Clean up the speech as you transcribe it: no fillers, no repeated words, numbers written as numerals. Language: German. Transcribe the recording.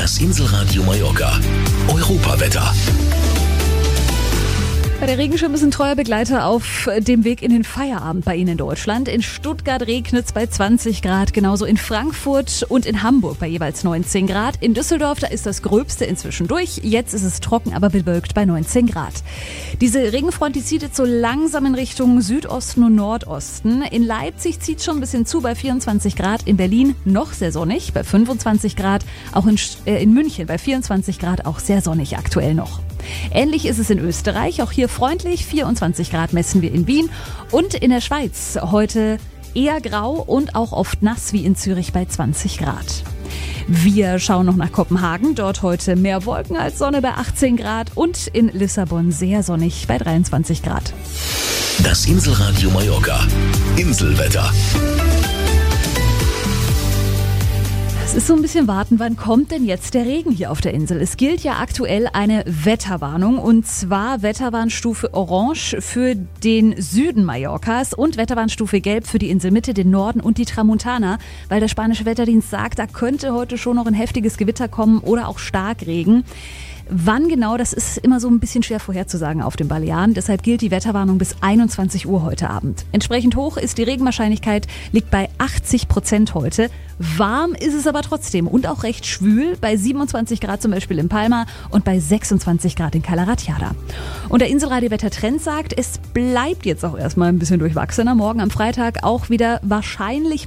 Das Inselradio Mallorca. Europawetter. Der Regenschirm ist ein treuer Begleiter auf dem Weg in den Feierabend bei Ihnen in Deutschland. In Stuttgart regnet es bei 20 Grad, genauso in Frankfurt und in Hamburg bei jeweils 19 Grad. In Düsseldorf, da ist das Gröbste inzwischen durch. Jetzt ist es trocken, aber bewölkt bei 19 Grad. Diese Regenfront, die zieht jetzt so langsam in Richtung Südosten und Nordosten. In Leipzig zieht es schon ein bisschen zu bei 24 Grad. In Berlin noch sehr sonnig bei 25 Grad. Auch in München bei 24 Grad auch sehr sonnig aktuell noch. Ähnlich ist es in Österreich, auch hier freundlich, 24 Grad messen wir in Wien und in der Schweiz heute eher grau und auch oft nass wie in Zürich bei 20 Grad. Wir schauen noch nach Kopenhagen, dort heute mehr Wolken als Sonne bei 18 Grad und in Lissabon sehr sonnig bei 23 Grad. Das Inselradio Mallorca. Inselwetter. Es ist so ein bisschen warten, wann kommt denn jetzt der Regen hier auf der Insel? Es gilt ja aktuell eine Wetterwarnung und zwar Wetterwarnstufe Orange für den Süden Mallorcas und Wetterwarnstufe Gelb für die Inselmitte, den Norden und die Tramontana, weil der spanische Wetterdienst sagt, da könnte heute schon noch ein heftiges Gewitter kommen oder auch Starkregen. Wann genau, das ist immer so ein bisschen schwer vorherzusagen auf den Balearen. Deshalb gilt die Wetterwarnung bis 21 Uhr heute Abend. Entsprechend hoch ist die Regenwahrscheinlichkeit, liegt bei 80% heute. Warm ist es aber trotzdem und auch recht schwül, bei 27 Grad zum Beispiel in Palma und bei 26 Grad in Cala Ratjada. Und der Inselradio-Wettertrend sagt, es bleibt jetzt auch erstmal ein bisschen durchwachsener. Morgen am Freitag auch wieder wahrscheinlich